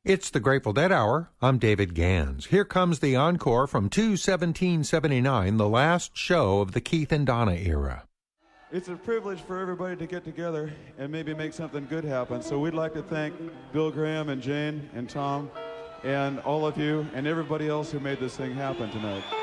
It's the Grateful Dead Hour. I'm David Gans. Here comes the encore from 2/17/79, the last show of the Keith and Donna era. It's a privilege for everybody to get together and maybe make something good happen. So we'd like to thank Bill Graham and Jane and Tom and all of you and everybody else who made this thing happen tonight.